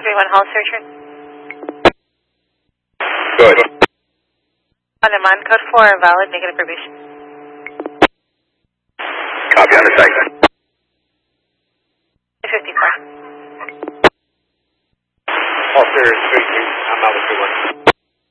331 Hall Searcher. Good. On demand code 4, valid, negative probation. Copy on the site. 54. All clear, 33. I'm out with 21.